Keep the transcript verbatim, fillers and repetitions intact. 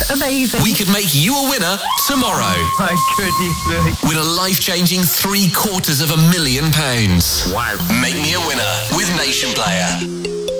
Amazing. We could make you a winner tomorrow. My goodness. Win a life-changing three quarters of a million pounds. Wow. Make me a winner with Nation Player.